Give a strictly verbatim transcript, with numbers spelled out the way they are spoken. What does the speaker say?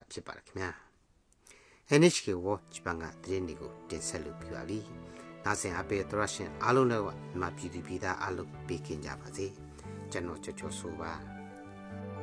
ဖြစ်ပါခင်ဗျာ เอ็น เอช เค War ဂျပန်ကသတင်းတွေကိုတင်ဆက်လို့ပြပါပြီနာဆင်အပေးသရရှင်အားလုံးလည်းမြန်မာပြည်သူပြည်သားအားလုံးပေးကင်ကြပါစေကျွန်တော်ချောချောဆိုပါ